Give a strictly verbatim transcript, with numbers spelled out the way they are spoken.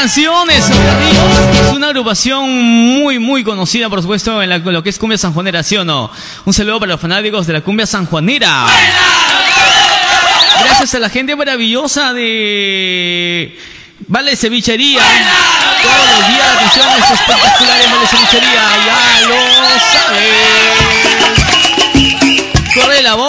canciones. Es una agrupación muy, muy conocida, por supuesto, en la, lo que es cumbia sanjuanera, ¿sí o no? Un saludo para los fanáticos de la cumbia sanjuanera. Gracias a la gente maravillosa de Vale Cevichería. Todos los días atenciones espectaculares en Vale Cevichería. Ya lo sabes. Corre la voz.